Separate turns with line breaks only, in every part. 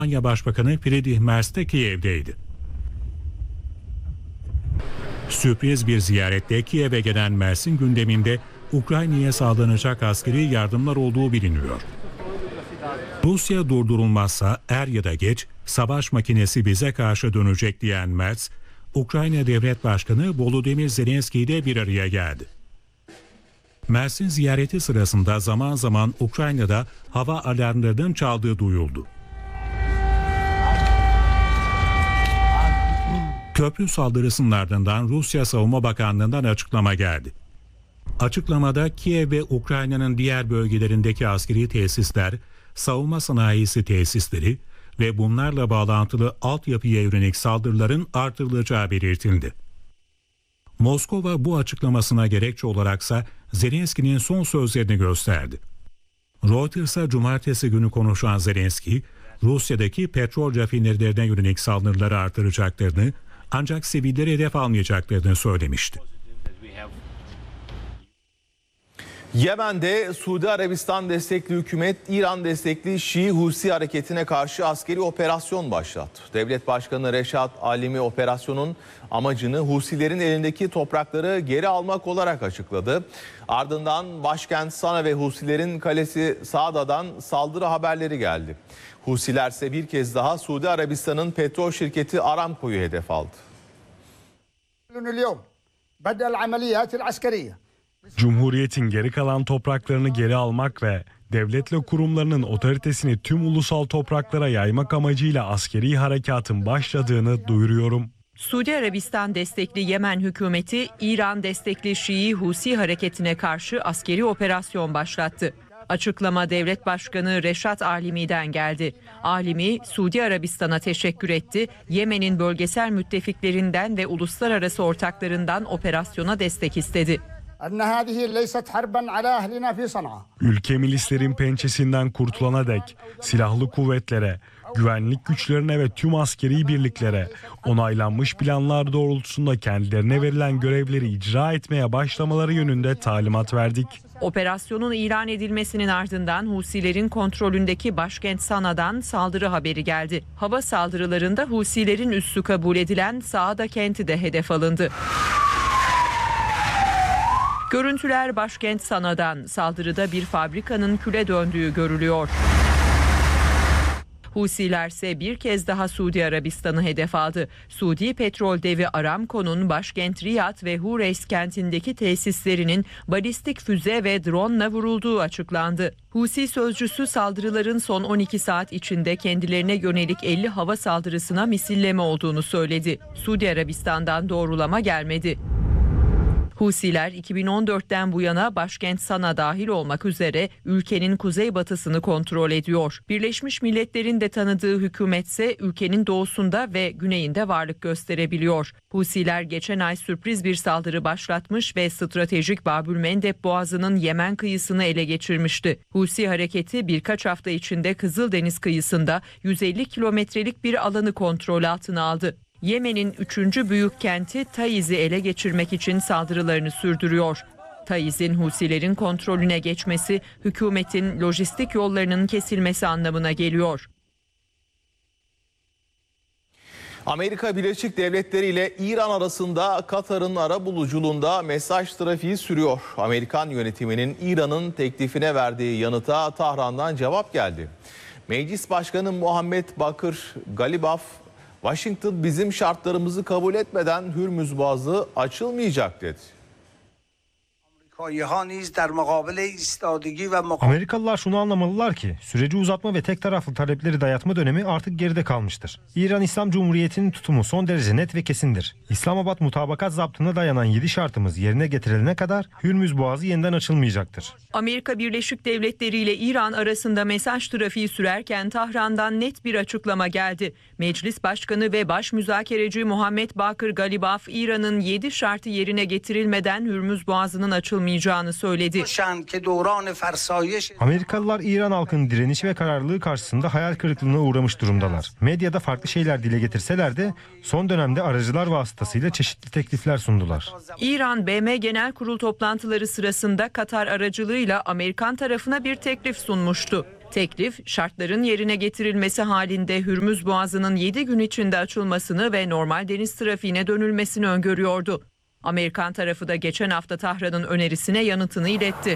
Almanya Başbakanı Friedrich Merz de Kiev'deydi. Sürpriz bir ziyaretle Kiev'e gelen Merz'in gündeminde Ukrayna'ya sağlanacak askeri yardımlar olduğu biliniyor. Rusya durdurulmazsa er ya da geç savaş makinesi bize karşı dönecek diyen Merz, Ukrayna Devlet Başkanı Volodymyr Zelenskiy ile bir araya geldi. Merz'in ziyareti sırasında zaman zaman Ukrayna'da hava alarmlarının çaldığı duyuldu. Köprü saldırısının ardından Rusya Savunma Bakanlığı'ndan açıklama geldi. Açıklamada Kiev ve Ukrayna'nın diğer bölgelerindeki askeri tesisler, savunma sanayisi tesisleri ve bunlarla bağlantılı altyapıya yönelik saldırıların artırılacağı belirtildi. Moskova bu açıklamasına gerekçe olaraksa Zelenski'nin son sözlerini gösterdi. Reuters'a cumartesi günü konuşan Zelenskiy, Rusya'daki petrol rafinerilerine yönelik saldırıları artıracaklarını ancak sivilleri hedef almayacaklarını söylemişti.
Yemen'de Suudi Arabistan destekli hükümet, İran destekli Şii Husi hareketine karşı askeri operasyon başlattı. Devlet Başkanı Reşat Alimi operasyonun amacını Husilerin elindeki toprakları geri almak olarak açıkladı. Ardından başkent Sana ve Husilerin kalesi Saada'dan saldırı haberleri geldi. Husiler ise bir kez daha Suudi Arabistan'ın petrol şirketi Aramco'yu hedef aldı.
Cumhuriyetin geri kalan topraklarını geri almak ve devletle kurumlarının otoritesini tüm ulusal topraklara yaymak amacıyla askeri harekatın başladığını duyuruyorum.
Suudi Arabistan destekli Yemen hükümeti, İran destekli Şii Husi hareketine karşı askeri operasyon başlattı. Açıklama Devlet Başkanı Reşat Alimi'den geldi. Alimi, Suudi Arabistan'a teşekkür etti. Yemen'in bölgesel müttefiklerinden ve uluslararası ortaklarından operasyona destek istedi.
Ülke milislerin pençesinden kurtulana dek silahlı kuvvetlere, güvenlik güçlerine ve tüm askeri birliklere onaylanmış planlar doğrultusunda kendilerine verilen görevleri icra etmeye başlamaları yönünde talimat verdik.
Operasyonun ilan edilmesinin ardından Husilerin kontrolündeki başkent Sana'dan saldırı haberi geldi. Hava saldırılarında Husilerin üssü kabul edilen Saada kenti de hedef alındı. Görüntüler başkent Sana'dan, saldırıda bir fabrikanın küle döndüğü görülüyor. Husiler ise bir kez daha Suudi Arabistan'ı hedef aldı. Suudi petrol devi Aramco'nun başkent Riyad ve Hureys kentindeki tesislerinin balistik füze ve drone'la vurulduğu açıklandı. Husi sözcüsü saldırıların son 12 saat içinde kendilerine yönelik 50 hava saldırısına misilleme olduğunu söyledi. Suudi Arabistan'dan doğrulama gelmedi. Husiler 2014'ten bu yana başkent Sana dahil olmak üzere ülkenin kuzeybatısını kontrol ediyor. Birleşmiş Milletler'in de tanıdığı hükümetse ülkenin doğusunda ve güneyinde varlık gösterebiliyor. Husiler geçen ay sürpriz bir saldırı başlatmış ve stratejik Babülmendeb Boğazı'nın Yemen kıyısını ele geçirmişti. Husi hareketi birkaç hafta içinde Kızıldeniz kıyısında 150 kilometrelik bir alanı kontrol altına aldı. Yemen'in 3. büyük kenti Taiz'i ele geçirmek için saldırılarını sürdürüyor. Taiz'in Husilerin kontrolüne geçmesi, hükümetin lojistik yollarının kesilmesi anlamına geliyor.
Amerika Birleşik Devletleri ile İran arasında Katar'ın arabuluculuğunda mesaj trafiği sürüyor. Amerikan yönetiminin İran'ın teklifine verdiği yanıta Tahran'dan cevap geldi. Meclis Başkanı Muhammed Bakır Galibaf, Washington bizim şartlarımızı kabul etmeden Hürmüz Boğazı açılmayacak dedi.
Amerikalılar şunu anlamalılar ki süreci uzatma ve tek taraflı talepleri dayatma dönemi artık geride kalmıştır. İran İslam Cumhuriyeti'nin tutumu son derece net ve kesindir. İslamabad mutabakat zaptına dayanan 7 şartımız yerine getirilene kadar Hürmüz Boğazı yeniden açılmayacaktır.
Amerika Birleşik Devletleri ile İran arasında mesaj trafiği sürerken Tahran'dan net bir açıklama geldi. Meclis Başkanı ve Baş Müzakereci Muhammed Bakır Galibaf, İran'ın 7 şartı yerine getirilmeden Hürmüz Boğazı'nın açılmayacağını söyledi.
Amerikalılar İran halkının direnişi ve kararlılığı karşısında hayal kırıklığına uğramış durumdalar. Medyada farklı şeyler dile getirseler de son dönemde aracılar vasıtasıyla çeşitli teklifler sundular.
İran, BM Genel Kurul toplantıları sırasında Katar aracılığıyla Amerikan tarafına bir teklif sunmuştu. Teklif, şartların yerine getirilmesi halinde Hürmüz Boğazı'nın 7 gün içinde açılmasını ve normal deniz trafiğine dönülmesini öngörüyordu. Amerikan tarafı da geçen hafta Tahran'ın önerisine yanıtını iletti.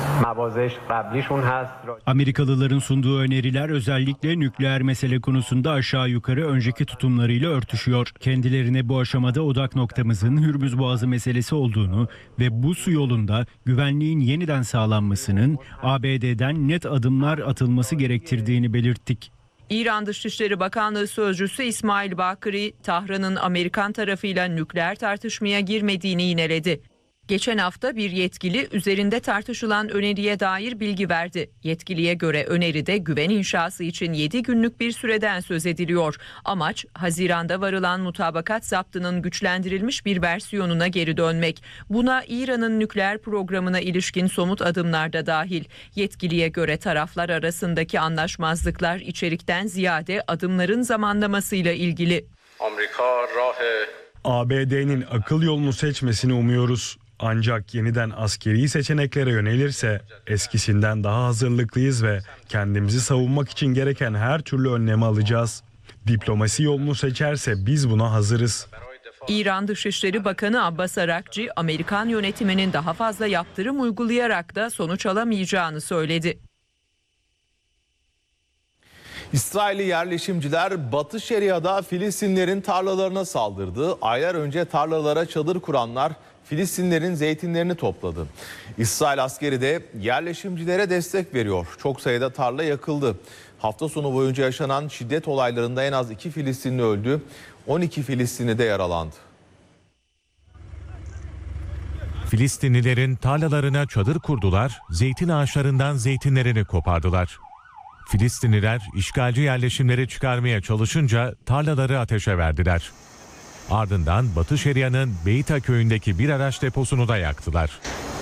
Amerikalıların sunduğu öneriler özellikle nükleer mesele konusunda aşağı yukarı önceki tutumlarıyla örtüşüyor. Kendilerine bu aşamada odak noktamızın Hürmüz Boğazı meselesi olduğunu ve bu su yolunda güvenliğin yeniden sağlanmasının ABD'den net adımlar atılması gerektirdiğini belirttik.
İran Dışişleri Bakanlığı Sözcüsü İsmail Bakri, Tahran'ın Amerikan tarafıyla nükleer tartışmaya girmediğini yineledi. Geçen hafta bir yetkili üzerinde tartışılan öneriye dair bilgi verdi. Yetkiliye göre öneride güven inşası için 7 günlük bir süreden söz ediliyor. Amaç, Haziran'da varılan mutabakat zaptının güçlendirilmiş bir versiyonuna geri dönmek. Buna İran'ın nükleer programına ilişkin somut adımlar da dahil. Yetkiliye göre taraflar arasındaki anlaşmazlıklar içerikten ziyade adımların zamanlamasıyla ilgili.
ABD'nin akıl yolunu seçmesini umuyoruz. Ancak yeniden askeri seçeneklere yönelirse eskisinden daha hazırlıklıyız ve kendimizi savunmak için gereken her türlü önlemi alacağız. Diplomasi yolunu seçerse biz buna hazırız.
İran Dışişleri Bakanı Abbas Arakçı, Amerikan yönetiminin daha fazla yaptırım uygulayarak da sonuç alamayacağını söyledi.
İsrailli yerleşimciler Batı Şeria'da Filistinlerin tarlalarına saldırdı. Aylar önce tarlalara çadır kuranlar Filistinlerin zeytinlerini topladı. İsrail askeri de yerleşimcilere destek veriyor. Çok sayıda tarla yakıldı. Hafta sonu boyunca yaşanan şiddet olaylarında en az 2 Filistinli öldü, 12 Filistinli de yaralandı.
Filistinlilerin tarlalarına çadır kurdular, zeytin ağaçlarından zeytinlerini kopardılar. Filistinliler işgalci yerleşimleri çıkarmaya çalışınca tarlaları ateşe verdiler. Ardından Batı Şeria'nın Beyta köyündeki bir araç deposunu da yaktılar.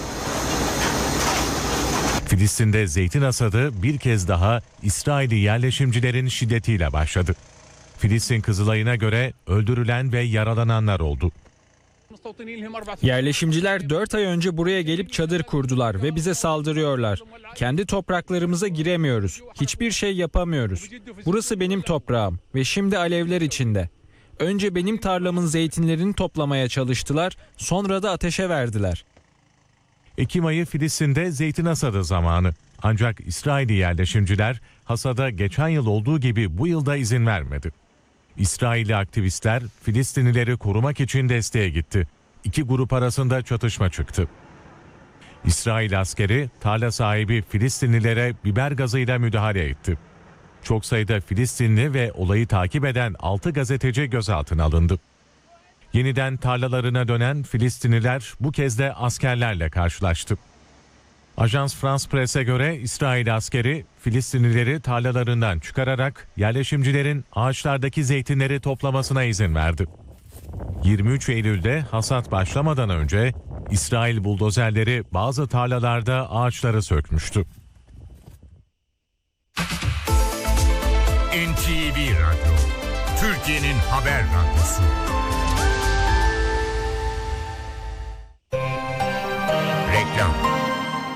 Filistin'de zeytin hasadı bir kez daha İsrailli yerleşimcilerin şiddetiyle başladı. Filistin Kızılay'ına göre öldürülen ve yaralananlar oldu.
Yerleşimciler 4 ay önce buraya gelip çadır kurdular ve bize saldırıyorlar. Kendi topraklarımıza giremiyoruz. Hiçbir şey yapamıyoruz. Burası benim toprağım ve şimdi alevler içinde. Önce benim tarlamın zeytinlerini toplamaya çalıştılar, sonra da ateşe verdiler.
Ekim ayı Filistin'de zeytin hasadı zamanı. Ancak İsrailli yerleşimciler hasada geçen yıl olduğu gibi bu yılda izin vermedi. İsrailli aktivistler Filistinlileri korumak için desteğe gitti. İki grup arasında çatışma çıktı. İsrail askeri tarla sahibi Filistinlilere biber gazıyla müdahale etti. Çok sayıda Filistinli ve olayı takip eden 6 gazeteci gözaltına alındı. Yeniden tarlalarına dönen Filistinliler bu kez de askerlerle karşılaştı. Ajans France Press'e göre İsrail askeri Filistinlileri tarlalarından çıkararak yerleşimcilerin ağaçlardaki zeytinleri toplamasına izin verdi. 23 Eylül'de hasat başlamadan önce İsrail buldozerleri bazı tarlalarda ağaçları sökmüştü.
NTV Radyo, Türkiye'nin haber radyosu.